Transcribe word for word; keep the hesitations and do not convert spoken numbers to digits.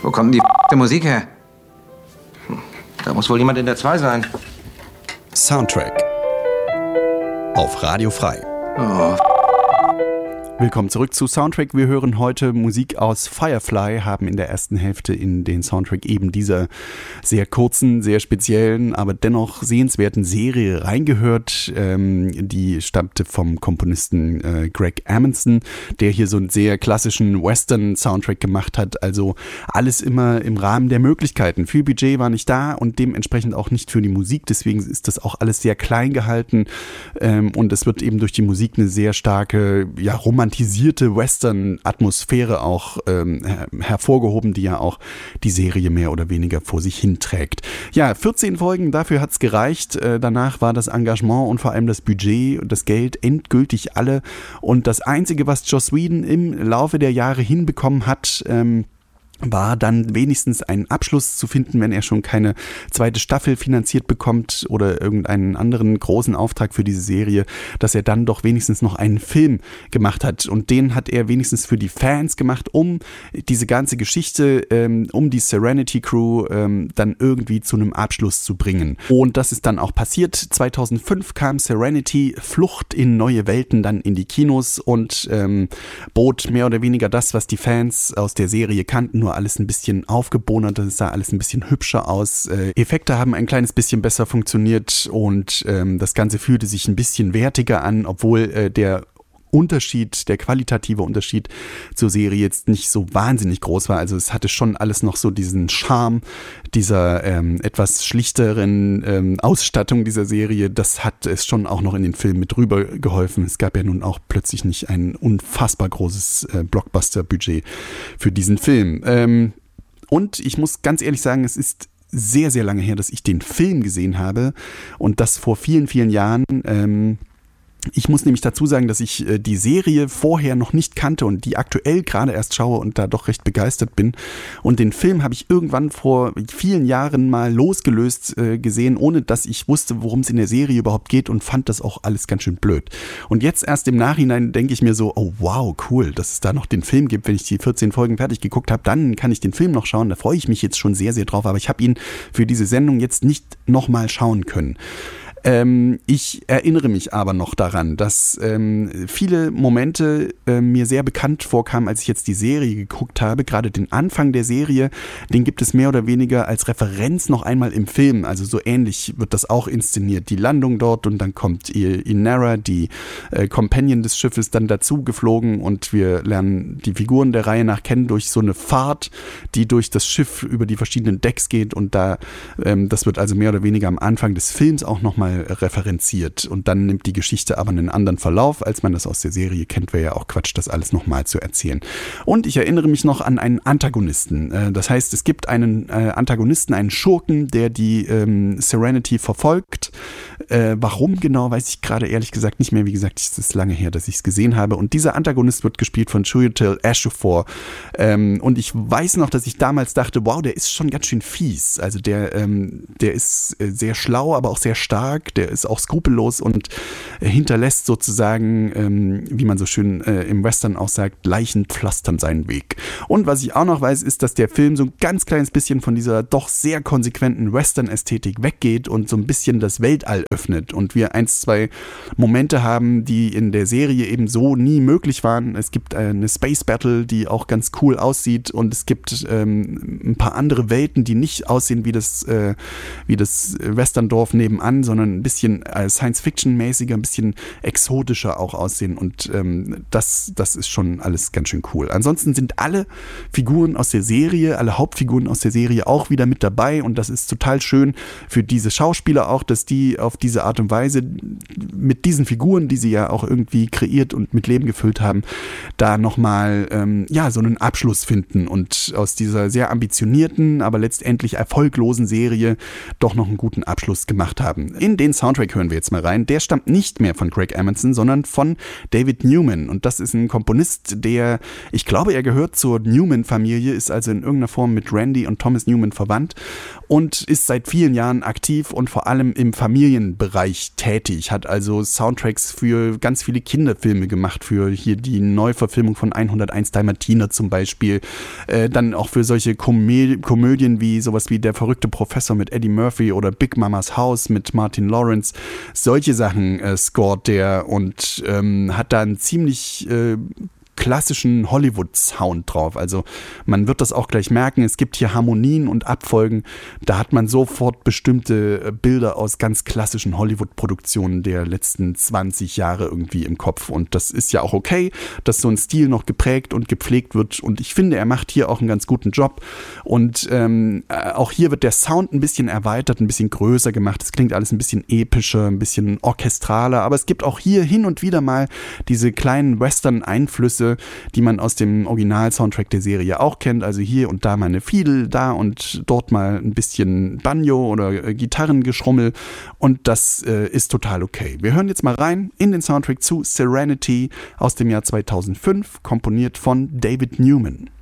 Wo kommt denn die Musik her? Hm, da muss wohl jemand in der zwei sein. Soundtrack auf Radio Frei. Oh. Willkommen zurück zu Soundtrack. Wir hören heute Musik aus Firefly, haben in der ersten Hälfte in den Soundtrack eben dieser sehr kurzen, sehr speziellen, aber dennoch sehenswerten Serie reingehört. Ähm, die stammte vom Komponisten äh, Greg Amundsen, der hier so einen sehr klassischen Western-Soundtrack gemacht hat. Also alles immer im Rahmen der Möglichkeiten. Viel Budget war nicht da und dementsprechend auch nicht für die Musik. Deswegen ist das auch alles sehr klein gehalten ähm, und es wird eben durch die Musik eine sehr starke, ja, romantisierte Western-Atmosphäre auch ähm, her- hervorgehoben, die ja auch die Serie mehr oder weniger vor sich hinträgt. Ja, vierzehn Folgen, dafür hat's gereicht. Äh, danach war das Engagement und vor allem das Budget und das Geld endgültig alle. Und das Einzige, was Joss Whedon im Laufe der Jahre hinbekommen hat, ähm, war dann wenigstens einen Abschluss zu finden, wenn er schon keine zweite Staffel finanziert bekommt oder irgendeinen anderen großen Auftrag für diese Serie, dass er dann doch wenigstens noch einen Film gemacht hat. Und den hat er wenigstens für die Fans gemacht, um diese ganze Geschichte, ähm, um die Serenity Crew ähm, dann irgendwie zu einem Abschluss zu bringen. Und das ist dann auch passiert. zweitausendfünf kam Serenity, Flucht in neue Welten, dann in die Kinos und ähm, bot mehr oder weniger das, was die Fans aus der Serie kannten, nur alles ein bisschen aufgebonert, es sah alles ein bisschen hübscher aus. Äh, Effekte haben ein kleines bisschen besser funktioniert und ähm, das Ganze fühlte sich ein bisschen wertiger an, obwohl äh, der Unterschied, der qualitative Unterschied zur Serie jetzt nicht so wahnsinnig groß war. Also es hatte schon alles noch so diesen Charme dieser ähm, etwas schlichteren ähm, Ausstattung dieser Serie. Das hat es schon auch noch in den Film mit rüber geholfen. Es gab ja nun auch plötzlich nicht ein unfassbar großes äh, Blockbuster-Budget für diesen Film. Ähm, und ich muss ganz ehrlich sagen, es ist sehr, sehr lange her, dass ich den Film gesehen habe und das vor vielen, vielen Jahren. Ähm, Ich muss nämlich dazu sagen, dass ich äh, die Serie vorher noch nicht kannte und die aktuell gerade erst schaue und da doch recht begeistert bin. Und den Film habe ich irgendwann vor vielen Jahren mal losgelöst äh, gesehen, ohne dass ich wusste, worum es in der Serie überhaupt geht und fand das auch alles ganz schön blöd. Und jetzt erst im Nachhinein denke ich mir so, oh wow, cool, dass es da noch den Film gibt. Wenn ich die vierzehn Folgen fertig geguckt habe, dann kann ich den Film noch schauen. Da freue ich mich jetzt schon sehr, sehr drauf. Aber ich habe ihn für diese Sendung jetzt nicht nochmal schauen können. Ähm, ich erinnere mich aber noch daran, dass ähm, viele Momente äh, mir sehr bekannt vorkamen, als ich jetzt die Serie geguckt habe. Gerade den Anfang der Serie, den gibt es mehr oder weniger als Referenz noch einmal im Film. Also so ähnlich wird das auch inszeniert. Die Landung dort und dann kommt Inara, die äh, Companion des Schiffes, dann dazu geflogen und wir lernen die Figuren der Reihe nach kennen durch so eine Fahrt, die durch das Schiff über die verschiedenen Decks geht und da, ähm, das wird also mehr oder weniger am Anfang des Films auch nochmal referenziert und dann nimmt die Geschichte aber einen anderen Verlauf, als man das aus der Serie kennt. Wäre ja auch Quatsch, das alles nochmal zu erzählen. Und ich erinnere mich noch an einen Antagonisten. Das heißt, es gibt einen Antagonisten, einen Schurken, der die ähm, Serenity verfolgt. Äh, warum genau, weiß ich gerade ehrlich gesagt nicht mehr. Wie gesagt, es ist lange her, dass ich es gesehen habe. Und dieser Antagonist wird gespielt von Chiwetel Ejiofor. Ähm, und ich weiß noch, dass ich damals dachte, wow, der ist schon ganz schön fies. Also der, ähm, der ist sehr schlau, aber auch sehr stark. Der ist auch skrupellos und hinterlässt sozusagen, ähm, wie man so schön äh, im Western auch sagt, Leichen pflastern seinen Weg. Und was ich auch noch weiß, ist, dass der Film so ein ganz kleines bisschen von dieser doch sehr konsequenten Western-Ästhetik weggeht und so ein bisschen das Weltall öffnet und wir ein, zwei Momente haben, die in der Serie eben so nie möglich waren. Es gibt eine Space Battle, die auch ganz cool aussieht und es gibt ähm, ein paar andere Welten, die nicht aussehen wie das, äh, wie das Westerndorf nebenan, sondern ein bisschen äh, Science-Fiction-mäßiger, ein bisschen exotischer auch aussehen und ähm, das, das ist schon alles ganz schön cool. Ansonsten sind alle Figuren aus der Serie, alle Hauptfiguren aus der Serie auch wieder mit dabei und das ist total schön für diese Schauspieler auch, dass die auf diese Art und Weise mit diesen Figuren, die sie ja auch irgendwie kreiert und mit Leben gefüllt haben, da nochmal ähm, ja, so einen Abschluss finden und aus dieser sehr ambitionierten, aber letztendlich erfolglosen Serie doch noch einen guten Abschluss gemacht haben. In den Soundtrack hören wir jetzt mal rein. Der stammt nicht mehr von Craig Amundsen, sondern von David Newman. Und das ist ein Komponist, der, ich glaube, er gehört zur Newman-Familie, ist also in irgendeiner Form mit Randy und Thomas Newman verwandt und ist seit vielen Jahren aktiv und vor allem im Familienbereich tätig. Hat also Soundtracks für ganz viele Kinderfilme gemacht, für hier die Neuverfilmung von hunderteins Dalmatiner zum Beispiel. Äh, dann auch für solche Komö- Komödien wie sowas wie Der verrückte Professor mit Eddie Murphy oder Big Mamas Haus mit Martin Lawrence. Solche Sachen äh, scoret der und ähm, hat da einen ziemlich äh, klassischen Hollywood-Sound drauf. Also man wird das auch gleich merken, es gibt hier Harmonien und Abfolgen, da hat man sofort bestimmte Bilder aus ganz klassischen Hollywood-Produktionen der letzten zwanzig Jahre irgendwie im Kopf und das ist ja auch okay, dass so ein Stil noch geprägt und gepflegt wird und ich finde, er macht hier auch einen ganz guten Job und ähm, auch hier wird der Sound ein bisschen erweitert, ein bisschen größer gemacht, es klingt alles ein bisschen epischer, ein bisschen orchestraler, aber es gibt auch hier hin und wieder mal diese kleinen Western-Einflüsse, die man aus dem Original-Soundtrack der Serie auch kennt. Also hier und da mal eine Fiedel, da und dort mal ein bisschen Banjo oder äh, Gitarrengeschrummel und das äh, ist total okay. Wir hören jetzt mal rein in den Soundtrack zu Serenity aus dem Jahr zweitausendfünf, komponiert von David Newman.